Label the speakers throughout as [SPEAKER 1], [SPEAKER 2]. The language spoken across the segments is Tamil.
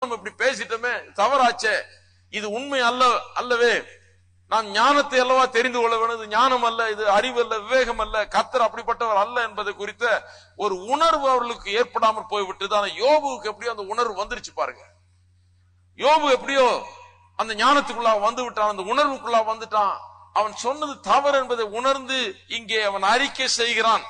[SPEAKER 1] நம்ம இப்படி பேசிட்டோமே, தவறாச்சே, இது உண்மை அல்லவே, நான் ஞானத்தை அல்லவா தெரிந்து கொள்ள வேண்டும், ஞானம் அல்ல, இது அறிவு அல்ல, விவேகம் அல்ல, கர்த்தர் அப்படிப்பட்டவர் அல்ல என்பது குறித்த ஒரு உணர்வு அவர்களுக்கு ஏற்படாமல் போய்விட்டது. ஆனா யோபுவுக்கு எப்படியோ அந்த உணர்வு வந்துருச்சு பாருங்க. யோபு எப்படியோ அந்த ஞானத்துக்குள்ளா வந்து விட்டான், அந்த உணர்வுக்குள்ளா வந்துட்டான். அவன் சொன்னது தவறு என்பதை உணர்ந்து இங்கே அவன் அறிக்கை செய்கிறான்.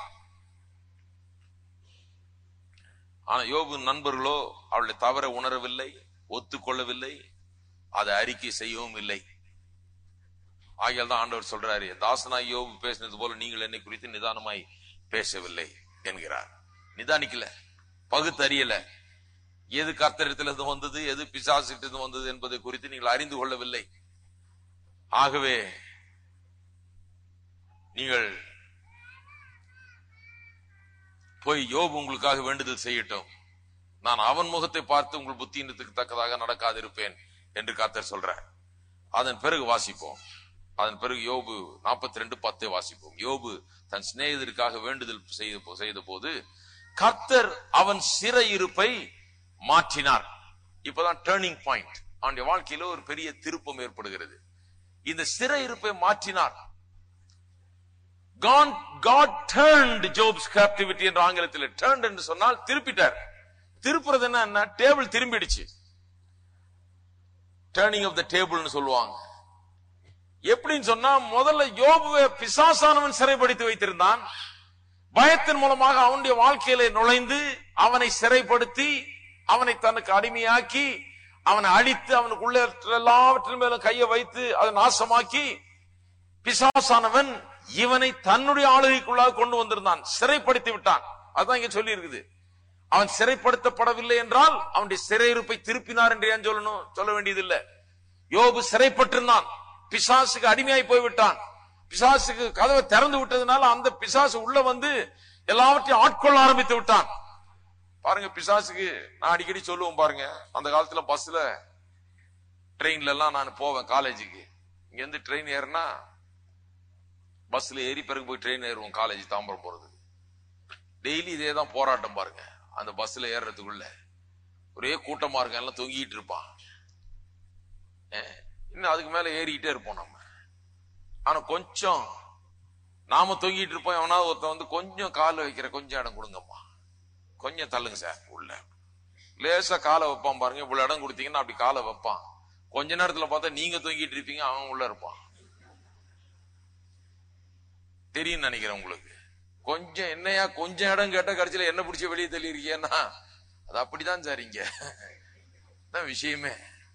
[SPEAKER 1] ஆனா யோபு நண்பர்களோ அவளுடைய தவறை உணரவில்லை, ஒத்துக்கொள்ளவில்லை, அதை அறிக்கை செய்யவும் இல்லை. ஆகியால் தான் ஆண்டவர் சொல்றாரு, தாசனாய் யோபு பேசினது போல நீங்கள் என்னை குறித்து நிதானமாய் பேசவில்லை என்கிறார். நிதானிக்கல, பகுத்தறியல, எது கர்த்தரிடத்திலிருந்து வந்தது, எது பிசாசிலிருந்து வந்தது என்பதை குறித்து நீங்கள் அறிந்து கொள்ளவில்லை. ஆகவே நீங்கள் போய் யோபு உங்களுக்காக வேண்டுதல் செய்யட்டும், நான் அவன் முகத்தை பார்த்து உங்கள் புத்தியினத்துக்கு தக்கதாக நடக்காதிருப்பேன் என்று கர்த்தர் சொல்றார். அதன் பிறகு வாசிப்போம். அதன் பிறகு யோபு 42:10 வாசிப்போம். யோபு தன் சிநேகிதருக்காக வேண்டுதல் செய்த போது கர்த்தர் அவன் சிறையிருப்பை மாற்றினார். இப்பதான் டர்னிங் பாயிண்ட், அவனுடைய வாழ்க்கையில ஒரு பெரிய திருப்பம் ஏற்படுகிறது. இந்த சிறையிருப்பை மாற்றினார். God turned Job's captivity என்ற ஆங்கிலத்தில் turned என்று சொன்னால் திருப்பிட்டார். திருப்புறது என்ன, டேபிள் திரும்பிடுச்சு. டர்னிங் ஆஃப் த டேபிள்னு சொல்லுவாங்க. எப்படின்னு சொன்னா, முதல்ல யோபுவை பிசாசானவன் சிறைப்படுத்தி வைத்திருந்தான். பயத்தின் மூலமாக அவனுடைய வாழ்க்கையில நுழைந்து அவனை சிறைப்படுத்தி அவனை தனக்கு அடிமையாக்கி அவனை அழித்து அவனுக்குள்ள எல்லாவற்றின் மேலும் கையை வைத்து அதை நாசமாக்கி பிசாசானவன் இவனை தன்னுடைய ஆளுகைக்குள்ளாக கொண்டு வந்திருந்தான், சிறைப்படுத்தி விட்டான். அதுதான் இங்க சொல்லி இருக்குது. அவன் சிறைப்படுத்தப்படவில்லை என்றால் அவனுடைய சிறையிருப்பை திருப்பினார் என்று ஏன் சொல்லணும்? சொல்ல வேண்டியதில்லை. யோபு சிறைப்பட்டிருந்தான், பிசாசுக்கு அடிமையாய் போய்விட்டான். பிசாசுக்கு கதவை திறந்து விட்டதுனால அந்த பிசாசு உள்ள வந்து எல்லாவற்றையும் ஆட்கொள்ள ஆரம்பித்து விட்டான். பாருங்க, பிசாசுக்கு நான் அடிக்கடி சொல்லுவோம் பாருங்க, அந்த காலத்துல பஸ்ல ட்ரெயின்ல எல்லாம் நான் போவேன் காலேஜுக்கு. இங்க இருந்து ட்ரெயின் ஏறினா பஸ்ல ஏறி பிறகு போய் ட்ரெயின் ஏறுவோம் காலேஜ் தாம்பரம் போறது. டெய்லி இதே தான் போராட்டம் பாருங்க. அந்த பஸ்ல ஏறுறதுக்குள்ள ஒரே கூட்டமா இருக்க, எல்லாம் தொங்கிட்டு இருப்பான். இன்னும் அதுக்கு மேல ஏறிக்கிட்டே இருப்போம் நம்ம. ஆனா கொஞ்சம் நாம தொங்கிட்டு இருப்போம், எவனாவது ஒருத்தன் வந்து கொஞ்சம் கால வைக்கிற கொஞ்சம் இடம் கொடுங்கம்மா, கொஞ்சம் தள்ளுங்க சார் உள்ள, லேசா காலை வைப்பான் பாருங்க. இவ்வளவு இடம் கொடுத்தீங்கன்னா அப்படி காலை வைப்பான். கொஞ்ச நேரத்துல பார்த்தா நீங்க தொங்கிட்டு இருப்பீங்க, அவன் உள்ள இருப்பான். தெரியும் நினைக்கிறேன் உங்களுக்கு. கொஞ்சம் என்னையா கொஞ்சம் இடம் கேட்ட கடைசியில என்ன பிடிச்ச வெளியே தள்ளி இருக்கேன்னா அது அப்படிதான் சார் இங்க விஷயமே.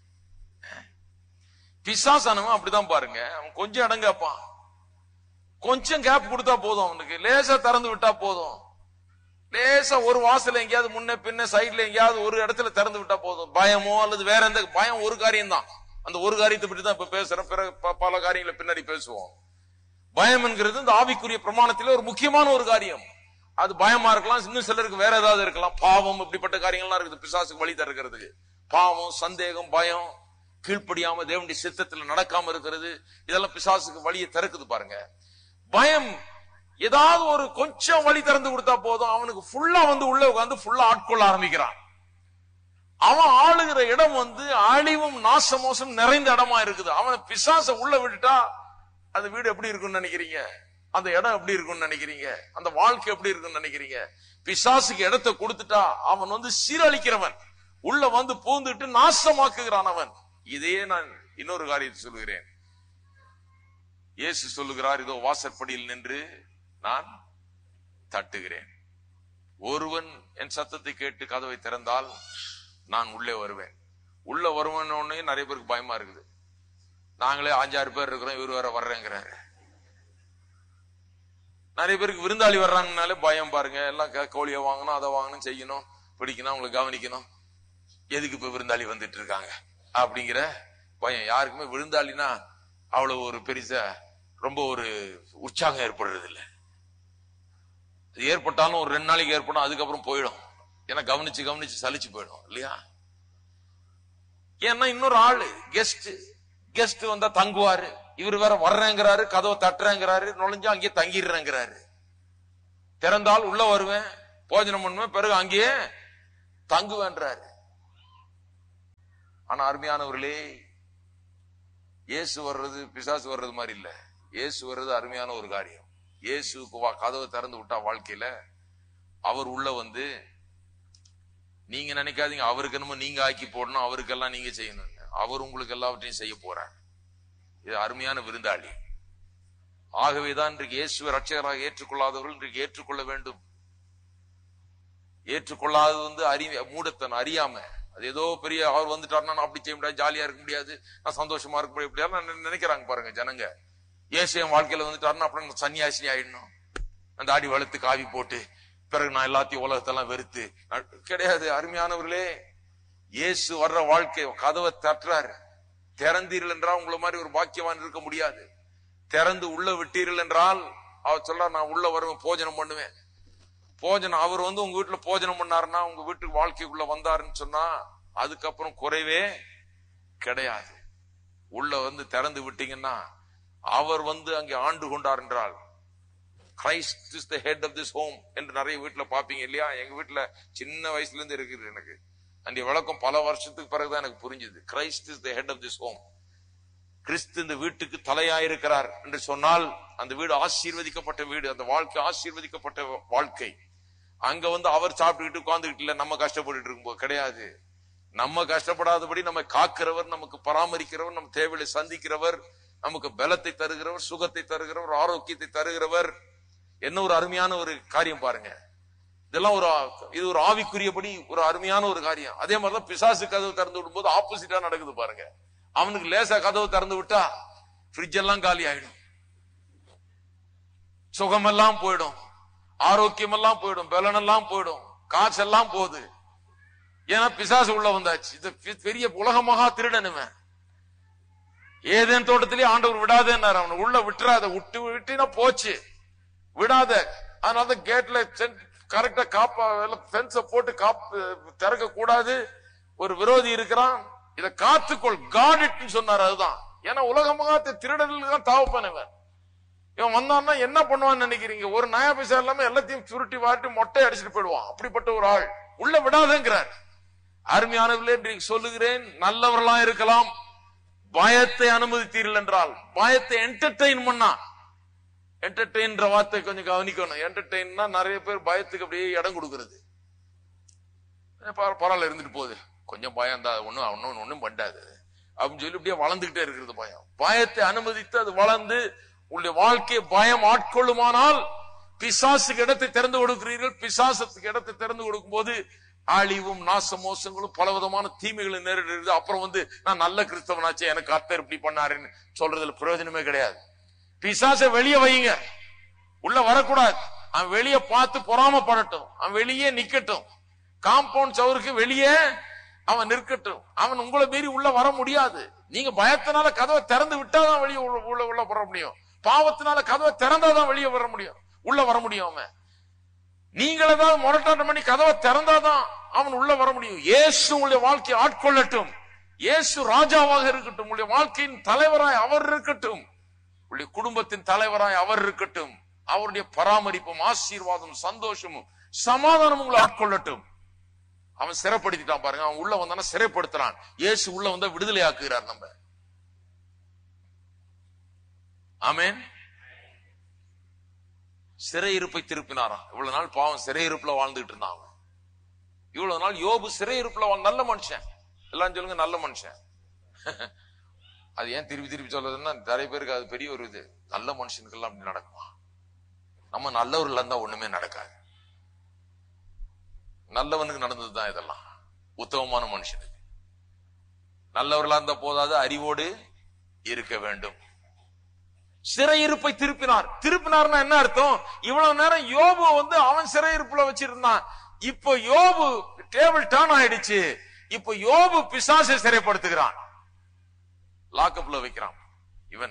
[SPEAKER 1] பிசாசானவன் அப்படிதான் பாருங்க, அவன் கொஞ்சம் இடம் கேட்பான், கொஞ்சம் கேப் கொடுத்தா போதும், அவனுக்கு லேசா திறந்து விட்டா போதும், லேசா ஒரு வாசல எங்கேயாவது முன்ன பின்ன சைட்ல எங்கேயாவது ஒரு இடத்துல திறந்து விட்டா போதும். பயமோ அல்லது வேற எந்த பயம் ஒரு காரியம் தான், அந்த ஒரு காரியத்தை பற்றி தான் இப்ப பேசுறேன். பிறகு பல காரியங்களை பின்னாடி பேசுவோம். பயம் என்கிறது இந்த ஆவிக்குரிய பிரமாணத்திலே ஒரு முக்கியமான ஒரு காரியம். அது பயமா இருக்கலாம், இன்னும் சிலருக்கு வேற ஏதாவது இருக்கலாம். பாவம், இப்படிப்பட்ட காரியங்கள்லாம் இருக்குது பிசாசுக்கு வழி தருகிறதுக்கு. பாவம், சந்தேகம், பயம், கீழ்ப்படியாம தேவனுடைய சித்தத்தில் நடக்காம இருக்கிறது, இதெல்லாம் பிசாசுக்கு வழியை திறக்குது பாருங்க. பயம் ஏதாவது ஒரு கொஞ்சம் வழி திறந்து கொடுத்தா போதும், அவனுக்கு ஃபுல்லா வந்து உள்ள உட்காந்து ஃபுல்லா ஆட்கொள்ள ஆரம்பிக்கிறான். அவன் ஆளுகிற இடம் வந்து அழிவும் நாசமோசம் நிறைந்த இடமா இருக்குது. அவனை பிசாச உள்ள விட்டுட்டா அந்த வீடு எப்படி இருக்குன்னு நினைக்கிறீங்க? அந்த இடம் எப்படி இருக்குன்னு நினைக்கிறீங்க? அந்த வாழ்க்கை எப்படி இருக்குன்னு நினைக்கிறீங்க? பிசாசுக்கு இடத்தை கொடுத்துட்டா அவன் வந்து சீரழிக்கிறவன், உள்ள வந்து பூந்துட்டு நாசமாக்குகிறான் அவன். இதே நான் இன்னொரு காரியத்தை சொல்லுகிறேன். இயேசு சொல்லுகிறார், இதோ வாசற்படியில் நின்று நான் தட்டுகிறேன், ஒருவன் என் சத்தத்தை கேட்டு கதவை திறந்தால் நான் உள்ளே வருவேன். உள்ள வருவேன்னு நிறைய பேருக்கு பயமா இருக்குது. நாங்களே 5-6 பேர் இருக்கிறோம், இவர் வேற வர்றேங்கிறாரு. நிறைய பேருக்கு விருந்தாளி வர்றாங்கனாலே பயம் பாருங்க. எல்லாம் கோழியை வாங்கணும், அதை வாங்கணும், செய்யணும், பிடிக்கணும், அவங்களுக்கு கவனிக்கணும். எதுக்கு இப்ப விருந்தாளி வந்துட்டு இருக்காங்க அப்படிங்கிற பயம். யாருக்குமே விருந்தாளினா அவ்வளவு ஒரு பெருசா ரொம்ப ஒரு உற்சாகம் ஏற்படுறது இல்லை. அது ஏற்பட்டாலும் ஒரு 2 நாளைக்கு ஏற்படும், அதுக்கப்புறம் போயிடும். ஏன்னா கவனிச்சு கவனிச்சு சலிச்சு போயிடும் இல்லையா? ஏன்னா இன்னொரு ஆளு கெஸ்ட் வந்தா தங்குவாரு, இவர் வேற வர்றேங்கிறாரு, கதவை தட்டுறேங்கிறாரு, நுழைஞ்சா அங்கேயே தங்கிடுறேங்கிறாரு. திறந்தால் உள்ள வருவேன், போஜனம் பண்ணுவேன், பிறகு அங்கேயே தங்குவேன்றாரு. ஆனா அருமையானவர்களே, இயேசு வர்றது பிசாசு வர்றது மாதிரி இல்ல. இயேசு வர்றது அருமையான ஒரு காரியம். இயேசுக்கு கதவை திறந்து விட்டா வாழ்க்கையில அவர் உள்ள வந்து, நீங்க நினைக்காதீங்க அவருக்கு என்னமோ நீங்க ஆக்கி போடணும், அவருக்கெல்லாம் நீங்க செய்யணும். அவர் உங்களுக்கு எல்லாவற்றையும் செய்ய போறார். இது அருமையான விருந்தாளி. ஆகவேதான் இன்றைக்கு இயேசுவை ரட்சகராக ஏற்றுக்கொள்ளாதவர்கள் இன்றைக்கு ஏற்றுக்கொள்ள வேண்டும். ஏற்றுக்கொள்ளாதது வந்து மூடத்தன், அறியாம. அது ஏதோ பெரிய அவர் வந்துட்டாருன்னா நான் அப்படி செய்ய முடியாது, ஜாலியா இருக்க முடியாது, நான் சந்தோஷமா இருக்க முடியாது, இப்படியா நினைக்கிறாங்க பாருங்க ஜனங்க. இயேசு என் வாழ்க்கையில வந்துட்டாருன்னா அப்புறம் சன்னியாசி ஆயிடணும், அந்த அடி வளர்த்து காவி போட்டு பிறகு நான் எல்லாத்தையும் உலகத்தெல்லாம் வெறுத்து கிடையாது. அருமையானவர்களே, இயேசு வர்ற வாழ்க்கை கதவை தட்டுறாரு. திறந்தீர்கள் என்றால் உங்களை மாதிரி ஒரு பாக்கியவான் இருக்க முடியாது. திறந்து உள்ள விட்டீர்கள் என்றால் அவர் சொல்ற, நான் உள்ள வருவேன், போஜனம் பண்ணுவேன். போஜனம் அவர் வந்து உங்க வீட்டுல போஜனம் பண்ணாருன்னா, உங்க வீட்டுக்கு வாழ்க்கைக்குள்ள வந்தாருன்னு சொன்னா அதுக்கப்புறம் குறைவே கிடையாது. உள்ள வந்து திறந்து விட்டீங்கன்னா அவர் வந்து அங்கே ஆண்டு கொண்டார் என்றால், Christ is the head of this home என்று நிறைய வீட்டுல பாப்பீங்க இல்லையா? எங்க வீட்டுல சின்ன வயசுல இருந்து இருக்குது எனக்கு அந்த விளக்கம். பல வருஷத்துக்கு பிறகுதான் எனக்கு புரிஞ்சுது. Christ is the head of this home. கிறிஸ்து இந்த வீட்டுக்கு தலையாயிருக்கிறார் என்று சொன்னால் அந்த வீடு ஆசீர்வதிக்கப்பட்ட வீடு, அந்த வாழ்க்கை ஆசீர்வதிக்கப்பட்ட வாழ்க்கை. அங்க வந்து அவர் சாப்பிட்டுக்கிட்டு உட்கார்ந்துகிட்டு இல்ல, நம்ம கஷ்டப்பட்டு இருக்கும்போது கிடையாது. நம்ம கஷ்டப்படாதபடி நம்ம காக்கிறவர், நமக்கு பராமரிக்கிறவர், நம்ம தேவையை சந்திக்கிறவர், நமக்கு பலத்தை தருகிறவர், சுகத்தை தருகிறவர், ஆரோக்கியத்தை தருகிறவர். என்ன ஒரு அருமையான ஒரு காரியம் பாருங்க. இதெல்லாம் இது ஒரு ஆவிக்குரியபடி ஒரு அருமையான ஒரு காரியம். அதே மாதிரிதான் பிசாசு கதவு திறந்து விடும் போது ஆப்போசிட்டா நடக்குது பாருங்க. அவனுக்கு லேசா கதவு திறந்து விட்டா ஃப்ரிட்ஜ் எல்லாம் காலி ஆயிடும், சுகமெல்லாம் போயிடும், ஆரோக்கியம் எல்லாம் போயிடும், பலன் எல்லாம் போயிடும், காசெல்லாம் போகுது. ஏன்னா பிசாசு உள்ள வந்தாச்சு. இது பெரிய உலகமாக திருடனுமே. ஏதேன் தோட்டத்திலேயே ஆண்டவர் விடாதேன்னாரு. அவனை உள்ள விட்டுறாத, விட்டுனா போச்சு, விடாத. அதனால கேட்ல கரெக்டா ஃபென்ஸ போட்டு திறக்க கூடாது. ஒரு விரோதி இருக்கிறான், இதை காத்துக்கொள், காட் இட்னு சொன்னார். அதுதான். ஏன்னா உலகமாக திருடனுக்கு தான் தாவப்பானவன். இவன் வந்தான்னா என்ன பண்ணுவான்னு நினைக்கிறீங்க? ஒரு நயா பைசா இல்லாம எல்லாத்தையும் சுருட்டி வாட்டி மொட்டை அடிச்சுட்டு போயிடுவான். அப்படிப்பட்ட ஒரு ஆள் உள்ள விடாதேங்கிறார். அருமையானவர்களே, சொல்லுகிறேன், நல்லவர்களா இருக்கலாம், பயத்தை அனுமதித்தீர்கள் என்றால், பயத்தை என்டர்டெயின் பண்ணா, என்டர்டெயின்ற வார்த்தை கொஞ்சம் கவனிக்கணும். என்டர்டெயின்னா நிறைய பேர் பயத்துக்கு அப்படியே இடம் கொடுக்கிறது. பரவாயில்ல இருந்துட்டு போகுது, கொஞ்சம் பயம் தான், ஒன்னும் பண்ணாது அப்படின்னு சொல்லி அப்படியே வளர்ந்துகிட்டே இருக்கிறது பயம். பயத்தை அனுமதித்து அது வளர்ந்து உங்களுடைய வாழ்க்கையை பயம் ஆட்கொள்ளுமானால் பிசாசுக்கு இடத்தை திறந்து கொடுக்கிறீர்கள். பிசாசத்துக்கு இடத்தை திறந்து கொடுக்கும் போது அழிவும் நாச மோசங்களும் பலவிதமான தீமைகளும் நேரிடுறது. அப்புறம் வந்து நான் நல்ல கிறிஸ்தவனாச்சு, எனக்கு கர்த்தர் இப்படி பண்ணாருன்னு சொல்றதுல பிரயோஜனமே கிடையாது. பிசாசை வெளியே வையுங்க, உள்ள வரக்கூடாது. அவன் வெளியே பார்த்து பொறாமப்படட்டும், அவன் வெளியே நிக்கட்டும், காம்பவுண்ட் சவருக்கு வெளியே அவன் நிற்கட்டும். அவன் உங்களை மீறி உள்ள வர முடியாது. நீங்க பயத்தினால கதவை திறந்து விட்டாதான் வெளியே உள்ள வர முடியும். பாவத்தினால கதவை திறந்தாதான் வெளியே வர முடியும், உள்ள வர முடியும். அவன் நீங்கள் ஏதாவது முரட்டாட்டம் பண்ணி கதவை திறந்தாதான் அவன் உள்ள வர முடியும். இயேசு உங்களுடைய வாழ்க்கையை ஆட்கொள்ளட்டும். இயேசு ராஜாவாக இருக்கட்டும். உங்களுடைய வாழ்க்கையின் தலைவராய் அவர் இருக்கட்டும். உங்களுடைய குடும்பத்தின் தலைவராய் அவர் இருக்கட்டும். அவருடைய பராமரிப்பும் ஆசீர்வாதம் சந்தோஷமும் சமாதானம் உங்களை ஆட்கொள்ளட்டும். அவன் சிறைப்படுத்திட்டான் பாருங்க. அவன் உள்ள வந்தான சிறைப்படுத்துறான். இயேசு உள்ள வந்தா விடுதலை ஆக்குகிறார். நம்ம ஆமென். சிறையிருப்பை திருப்பினாராம். இவ்வளவு நாள் பாவம் சிறையிருப்புல வாழ்ந்துட்டு இருந்தான். இவ்வளவு நாள் யோபு சிறையிருப்புல நல்ல மனுஷன். எல்லாம் சொல்லுங்க நல்ல மனுஷன். அது ஏன் திருப்பி திருப்பி சொல்றதுன்னா நிறைய பேருக்கு அது பெரிய ஒரு இது. நல்ல மனுஷனுக்கு எல்லாம் அப்படி நடக்குமா? நம்ம நல்லவர்கள் இருந்தா ஒண்ணுமே நடக்காது. நல்லவனுக்கு நடந்ததுதான் இதெல்லாம். உத்தமமான மனுஷனுக்கு நல்லவர்களா இருந்தா போதாது, அறிவோடு இருக்க வேண்டும். சிறையிருப்பை திருப்பினார்னா என்ன அர்த்தம்? இவ்வளவு நேரம் யோபு வந்து அவன் சிறையிருப்புல வச்சிருந்தான். இப்போ யோபு டேபிள் டர்ன் ஆயிடுச்சு. இப்போ யோபு பிசாசை சிறைப்படுத்துகிறான், லாக்அப்ல வைக்கிறான். இவன்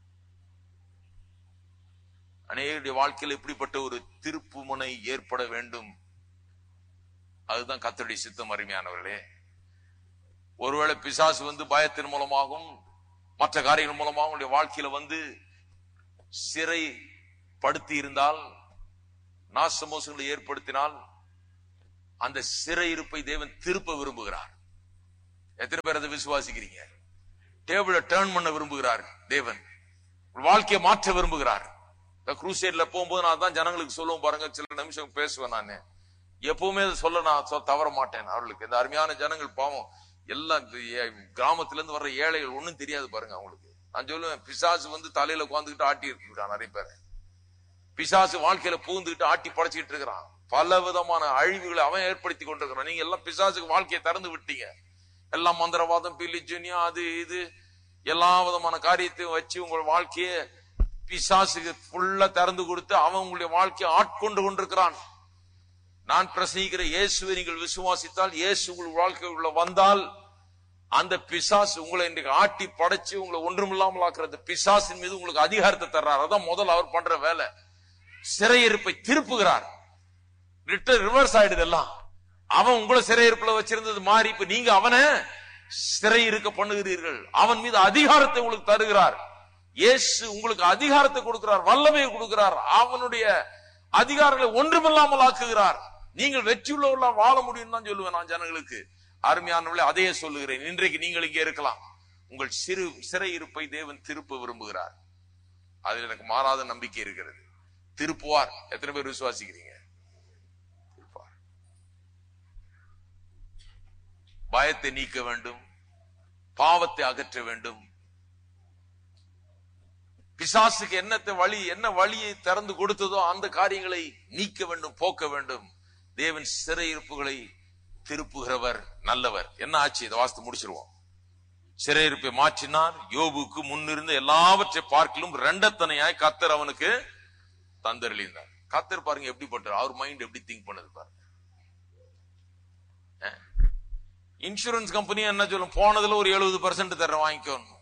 [SPEAKER 1] அநேகருடைய வாழ்க்கையில் இப்படிப்பட்ட ஒரு திருப்பு முனை ஏற்பட வேண்டும். அதுதான் கர்த்தருடைய சித்தம். அருமையானவர்களே, ஒருவேளை பிசாசு வந்து பயத்தின் மூலமாகவும் மற்ற காரியங்கள் மூலமாக உங்களுடைய வாழ்க்கையில வந்து சிறை படுத்தி இருந்தால், நாசமோசங்களை ஏற்படுத்தினால், அந்த சிறையிருப்பை தேவன் திருப்ப விரும்புகிறார். எத்தனை பேர் அதை விசுவாசிக்கிறீங்க? டேபிளை டர்ன் பண்ண விரும்புகிறார் தேவன். வாழ்க்கையை மாற்ற விரும்புகிறார். குரூசைட்ல போகும்போது நான் தான் ஜனங்களுக்கு சொல்லுவோம் பாருங்க, சில நிமிஷம் பேசுவேன். நான் எப்பவுமே சொல்ல நான் தவற மாட்டேன். அவர்களுக்கு இந்த அருமையான ஜனங்கள் பாவம் எல்லாம் கிராமத்துல இருந்து வர்ற ஏழைகள் ஒண்ணும் தெரியாது பாருங்க அவங்களுக்கு. நான் சொல்லுவேன், பிசாசு தலையில உட்காந்துக்கிட்டு ஆட்டி இருக்கிறான். நிறைய பேர் பிசாசு வாழ்க்கையில பூந்துக்கிட்டு ஆட்டி படைச்சுக்கிட்டு இருக்கிறான். பல விதமான அழிவுகளை அவன் ஏற்படுத்தி கொண்டிருக்கிறான். நீங்க எல்லாம் பிசாசுக்கு வாழ்க்கையை திறந்து விட்டீங்க. எல்லாம் மந்திரவாதம், பிலிஜுனியா, அது இது எல்லா விதமான காரியத்தையும் வச்சு உங்கள் வாழ்க்கையை பிசாசுக்கு ஃபுல்லா திறந்து கொடுத்து அவன் உங்களுடைய வாழ்க்கையை ஆட்கொண்டு கொண்டிருக்கிறான். நான் பிரசங்கிக்கிற இயேசுவை நீங்கள் விசுவாசித்தால், இயேசு உங்கள் வாழ்க்கைக்குள்ள வந்தால், அந்த பிசாசு உங்களை இன்றைக்கு ஆட்டி படைச்சு உங்களை ஒன்றுமில்லாமல் ஆக்குற அந்த பிசாசின் மீது உங்களுக்கு அதிகாரத்தை தர்றார். அதான் முதல் அவர் பண்ற வேலை. சிறையிருப்பை திருப்புகிறார். ரிவர்ஸ் ஆயிடுது எல்லாம். அவன் உங்களை சிறையிருப்புல வச்சிருந்தது மாறி இப்ப நீங்க அவனை சிறையிருக்க பண்ணுகிறீர்கள். அவன் மீது அதிகாரத்தை உங்களுக்கு தருகிறார். இயேசு உங்களுக்கு அதிகாரத்தை கொடுக்கிறார், வல்லமையை கொடுக்கிறார். அவனுடைய அதிகாரங்களை ஒன்றுமில்லாமல் ஆக்குகிறார். நீங்கள் வெற்றியுள்ளவர்களா வாழ முடியும் தான் சொல்லுவேன் நான் ஜனங்களுக்கு. அருமையானவர்களே, அதையே சொல்லுகிறேன். இன்றைக்கு நீங்கள் இங்கே இருக்கலாம். உங்கள் சிறையிருப்பை தேவன் திருப்ப விரும்புகிறார். அதில் எனக்கு மாறாத நம்பிக்கை இருக்கிறது. திருப்புவார். எத்தனை பேர் விசுவாசிக்கிறீங்க? திருப்பார். பயத்தை நீக்க வேண்டும், பாவத்தை அகற்ற வேண்டும். பிசாசுக்கு என்ன வழியை திறந்து கொடுத்ததோ அந்த காரியங்களை நீக்க வேண்டும், போக்க வேண்டும். தேவன் சிறையிருப்புகளை திருப்புகிறவர், நல்லவர். என்ன ஆச்சு? இதை வாசித்து முடிச்சிருவோம். சிறையிருப்பை மாற்றினார். யோபுக்கு முன்னிருந்த எல்லாவற்றை பார்க்கலும் ரெண்டத்தனையாய் கர்த்தர் அவனுக்கு தந்தருளினார். கர்த்தர் பாருங்க எப்படிப்பட்டார், அவர் மைண்ட் எப்படி திங்க் பண்ணது பாருங்க. இன்சூரன்ஸ் கம்பெனி என்ன சொல்லும், போனதுல ஒரு 70% தர வாங்கிக்கணும்.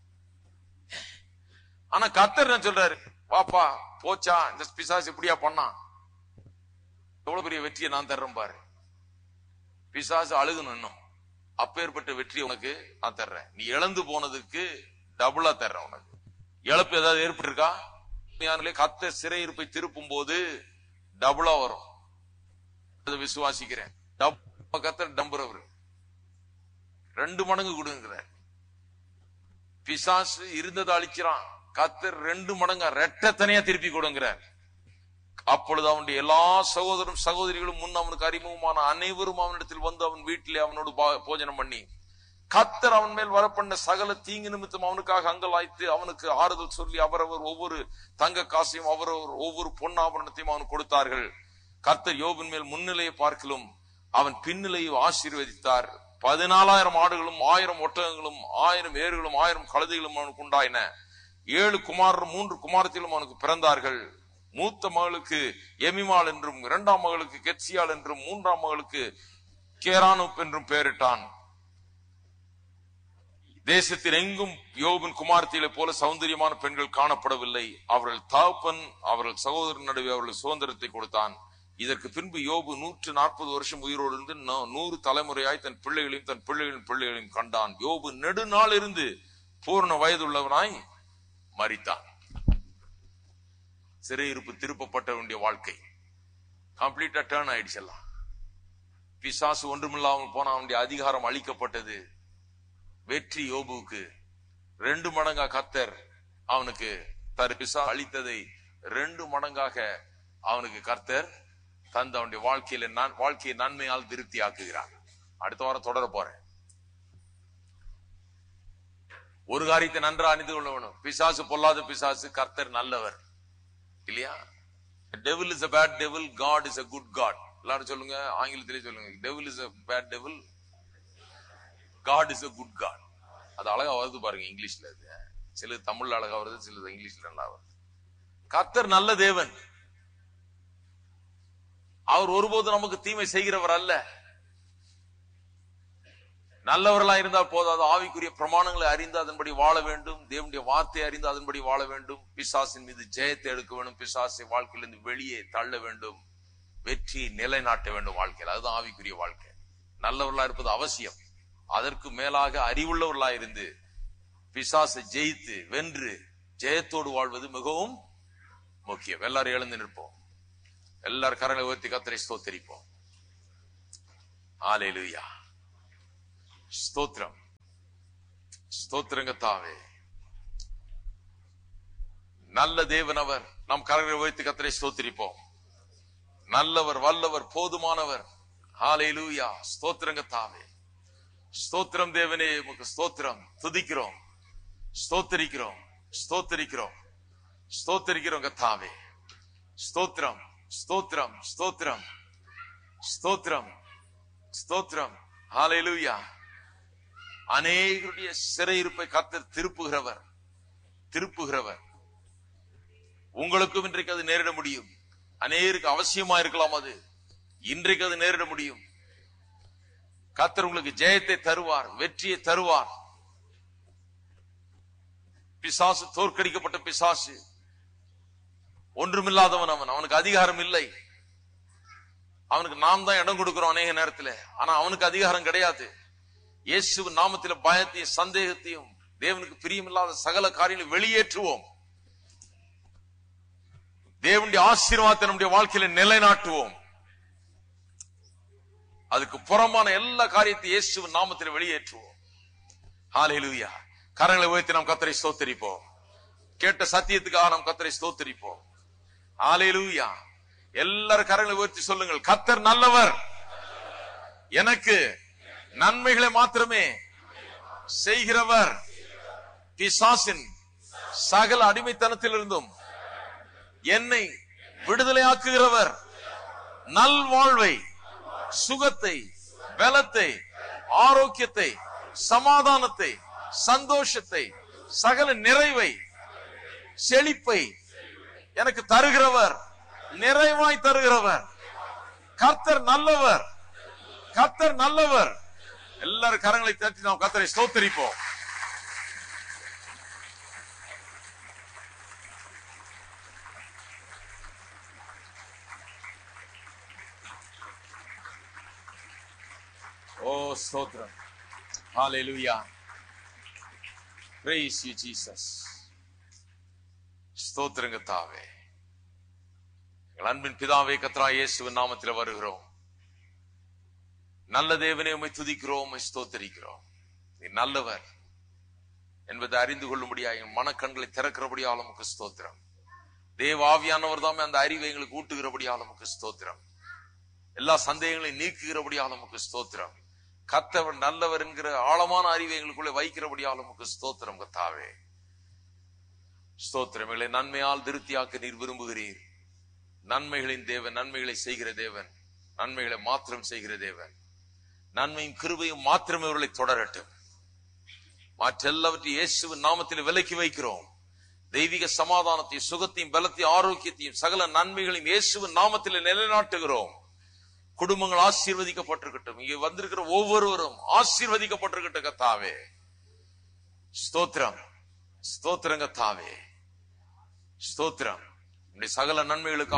[SPEAKER 1] ஆனா கர்த்தர் என்ன சொல்றாரு, பாப்பா போச்சா, இந்த பிசாசு இப்படியா பண்ணா, எவ்வளவு பெரிய வெற்றியை நான் தர்றேன் பாரு. பிசாசு அழுகணும், இன்னும் அப்பேற்பட்ட வெற்றி உனக்கு நான் தர்றேன். நீ இழந்து போனதுக்கு டபுளா தர்றேன் உனக்கு. இழப்பு ஏதாவது ஏற்பட்டிருக்கா? கர்த்தர் சிறையிருப்பை திருப்பும் போது டபுளா வரும். விசுவாசிக்கிறேன். கர்த்தர் டம்புறவர் 2 மடங்கு கொடுங்கிறார். பிசாசு இருந்ததை அழிக்கிறான், கர்த்தர் 2 மடங்கா ரெட்டத்தனையா திருப்பி கொடுங்கிறார். அப்பொழுது அவனுடைய எல்லா சகோதரரும் சகோதரிகளும் முன் அவனுக்கு அறிமுகமான அனைவரும் அவனிடத்தில் வந்து அவன் வீட்டிலே அவனோடு போஜனம் பண்ணி, கர்த்தர் அவன் மேல் வரப்பண்ண சகல தீங்கு நிமித்தம் அவனுக்காக அங்கலாய்த்து அவனுக்கு ஆறுதல் சொல்லி அவரவர் ஒவ்வொரு தங்க காசையும் அவரவர் ஒவ்வொரு பொன்னாபரணத்தையும் அவனுக்கு கொடுத்தார்கள். கர்த்தர் யோபின் மேல் முன்னிலையை பார்க்கலும் அவன் பின்னிலையை ஆசீர்வதித்தார். 14,000 ஆடுகளும் 1000 ஒட்டகங்களும் 1000 ஏறுகளும் 1000 கழுதைகளும் அவனுக்கு உண்டாயின. 7 குமாரரும் 3 குமாரத்திலும் அவனுக்கு பிறந்தார்கள். மூத்த மகளுக்கு எமிமாள் என்றும், 2ஆம் மகளுக்கு கெட்சியாள் என்றும், 3ஆம் மகளுக்கு கேரானுப் என்றும் பெயரிட்டான். தேசத்தில் எங்கும் யோபின் குமாரத்திலே போல சௌந்தரியமான பெண்கள் காணப்படவில்லை. அவர்கள் தகப்பன் அவர்கள் சகோதரன் நடுவே அவர்கள் சுதந்திரத்தை கொடுத்தான். இதற்கு பின்பு யோபு 140 வருஷம் உயிரோடு இருந்து 100 தலைமுறையாய் தன் பிள்ளைகளையும் தன் பிள்ளைகளின் பிள்ளைகளையும் கண்டான். யோபு நெடுநாள் இருந்து பூர்ண வயதுள்ளவனாய் மரித்தான். சிறையிருப்பு திருப்பப்பட்ட வேண்டிய வாழ்க்கை கம்ப்ளீட்டா டர்ன் ஆயிடுச்சு. எல்லாம் பிசாசு ஒன்றுமில்லாமல் போன அவனுடைய அதிகாரம் அளிக்கப்பட்டது. வெற்றி யோபுவுக்கு 2 மடங்கா கர்த்தர் அவனுக்கு பிசா அளித்ததை 2 மடங்காக அவனுக்கு கர்த்தர் தந்த அவனுடைய வாழ்க்கையை நன்மையால் திருப்தி ஆக்குகிறார். அடுத்த வாரம் தொடர போறேன். ஒரு காரியத்தை நன்றா அணிந்து கொள்ள வேணும். பிசாசு பொல்லாத பிசாசு, கர்த்தர் நல்லவர் இல்லையா? Devil is a bad devil, God is a good God. எல்லாரும் சொல்லுங்க, ஆங்கிலத்திலே சொல்லுங்க. Devil is a bad devil, God is a good God. அது அழகா வருது பாருங்க இங்கிலீஷ்ல. அது சில தமிழ்ல அழகா வருது, சில இங்கிலீஷ்ல நல்லா வருது. கர்த்தர் நல்ல தேவன். அவர் ஒருபோது நமக்கு தீமை செய்கிறவர் அல்ல. நல்லவர்களா இருந்தால் போதாது, ஆவிக்குரிய பிரமாணங்களை அறிந்து அதன்படி வாழ வேண்டும். தேவனுடைய வார்த்தையை அறிந்து அதன்படி வாழ வேண்டும். பிசாசின் மீது ஜெயத்தை எடுக்க வேண்டும். பிசாசை வாழ்க்கையிலிருந்து வெளியே தள்ள வேண்டும். வெற்றியை நிலைநாட்ட வேண்டும் வாழ்க்கையில். அதுதான் ஆவிக்குரிய வாழ்க்கை. நல்லவர்களா இருப்பது அவசியம். அதற்கு மேலாக அறிவுள்ளவர்களா இருந்து பிசாசை ஜெயித்து வென்று ஜெயத்தோடு வாழ்வது மிகவும் முக்கியம். எல்லாரும் எழுந்து நிற்போம். எல்லாரும் கரங்களை உயர்த்தி கர்த்தரை ஸ்தோத்திரிப்போம். ஹல்லேலூயா, ஸ்தோத்திரம். ஸ்தோத்திரங்க தாவே. நல்ல தேவன் அவர். நாம் கரங்களை வைத்து கர்த்தரை ஸ்தோத்திரிப்போம். நல்லவர், வல்லவர், போதுமானவர். ஹல்லேலூயா. ஸ்தோத்திரங்க தாவே. ஸ்தோத்திரம் தேவனே, உமக்கு ஸ்தோத்திரம். துதிக்கிறோம், ஸ்தோத்திரிக்கிறோம், ஸ்தோத்திரிக்கிறோம், ஸ்தோத்திரிக்கிறோம் கர்த்தாவே. ஸ்தோத்திரம், ஸ்தோத்திரம், ஸ்தோத்திரம், ஸ்தோத்திரம், ஸ்தோத்திரம். ஹல்லேலூயா. அநேகருடைய சிறையிருப்பை கர்த்தர் திருப்புகிறவர், திருப்புகிறவர். உங்களுக்கும் இன்றைக்கு அது நேரிட முடியும். அநேகருக்கு அவசியமா இருக்கலாம், அது இன்றைக்கு அது நேரிட முடியும். கர்த்தர் உங்களுக்கு ஜெயத்தை தருவார், வெற்றியை தருவார். பிசாசு, தோற்கடிக்கப்பட்ட பிசாசு, ஒன்றுமில்லாதவன் அவன். அவனுக்கு அதிகாரம் இல்லை. அவனுக்கு நாம் தான் இடம் கொடுக்கிறோம் அநேக நேரத்தில். ஆனா அவனுக்கு அதிகாரம் கிடையாது. இயேசுவின் நாமத்தில் பயத்தையும் சந்தேகத்தையும் தேவனுக்கு பிரியமில்லாத சகல காரியங்களை வெளியேற்றுவோம். தேவனுடைய ஆசீர்வாதத்தை நம்முடைய வாழ்க்கையில நிலைநாட்டுவோம். அதுக்கு புறம்பான எல்லா காரியத்தையும் இயேசுவின் நாமத்தில் வெளியேற்றுவோம். ஹல்லேலூயா. கரங்களை உயர்த்தி நாம் கர்த்தரை ஸ்தோத்திரிப்போம். கேட்ட சத்தியத்துக்காக நாம் கர்த்தரை ஸ்தோத்திரிப்போம். ஹல்லேலூயா. எல்லாரும் கரங்களை உயர்த்தி சொல்லுங்கள். கர்த்தர் நல்லவர், எனக்கு நன்மைகளை மாத்திரமே செய்கிறவர், பிசாசின் சகல அடிமைத்தனத்திலிருந்தும் என்னை விடுதலையாக்குகிறவர், நல்வாழ்வை, சுகத்தை, பலத்தை, ஆரோக்கியத்தை, சமாதானத்தை, சந்தோஷத்தை, சகல நிறைவை, செழிப்பை எனக்கு தருகிறவர், நிறைவாய் தருகிறவர். கர்த்தர் நல்லவர், கர்த்தர் நல்லவர். எல்லாரும் கரங்களை தட்டி நாம் கர்த்தரை ஸ்தோத்திரிப்போம். ஓ ஸ்தோத்திரம். ஹல்லேலூயா. Praise you Jesus. ஸ்தோத்திரங்க தாவே. எங்கள் அன்பின் பிதாவே, கர்த்தராகிய இயேசுவின் நாமத்தில் வருகிறோம். நல்ல தேவனே, உம்மை துதிக்கிறோம், உம்மை ஸ்தோத்திரிக்கிறோம். நீ நல்லவர் என்பதை அறிந்து கொள்ளும்படியாக என் மனக்கண்களை திறக்கிறபடியால் உமக்கு ஸ்தோத்திரம். தேவ ஆவியானவர் தாமே அந்த அறிவை எங்களுக்கு ஊட்டுகிறபடியால் உமக்கு ஸ்தோத்திரம். எல்லா சந்தேகங்களையும் நீக்குகிறபடியால் உமக்கு ஸ்தோத்திரம். கர்த்தர் நல்லவர் என்கிற ஆழமான அறிவை எங்களுக்குள்ளே வைக்கிறபடியால் உமக்கு ஸ்தோத்திரம் கர்த்தாவே. ஸ்தோத்திரம். எங்களை நன்மையால் திருப்தியாக்க நீர் விரும்புகிறீர். நன்மைகளின் தேவன், நன்மைகளை செய்கிற தேவன், நன்மைகளை மாத்திரம் செய்கிற தேவன். நன்மையும் கிருபையும் மாத்திரம் இவர்களை தொடரட்டும். மற்றெல்லாவற்றையும் இயேசுவின் நாமத்தில் விலக்கி வைக்கிறோம். தெய்வீக சமாதானத்தையும், சுகத்தையும், பலத்தையும், ஆரோக்கியத்தையும், சகல நன்மைகளையும் இயேசுவின் நாமத்தில் நிலைநாட்டுகிறோம். குடும்பங்கள் ஆசீர்வதிக்கப்பட்டிருக்கட்டும். இங்கே வந்திருக்கிற ஒவ்வொருவரும் ஆசீர்வதிக்கப்பட்டிருக்கட்டும் கர்த்தாவே. ஸ்தோத்திரம், ஸ்தோத்திரம் கர்த்தாவே. ஸ்தோத்திரம். சகல நன்மைகளுக்கு